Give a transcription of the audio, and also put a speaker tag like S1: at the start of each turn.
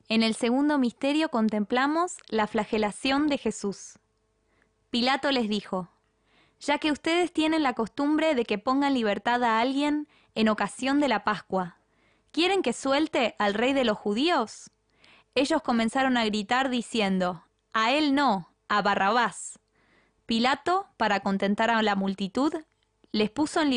S1: En el segundo misterio contemplamos la flagelación de Jesús. Pilato les dijo: ya que ustedes tienen la costumbre de que pongan libertad a alguien en ocasión de la Pascua, ¿quieren que suelte al rey de los judíos? Ellos comenzaron a gritar diciendo: a él no, a Barrabás. Pilato, para contentar a la multitud, les puso en libertad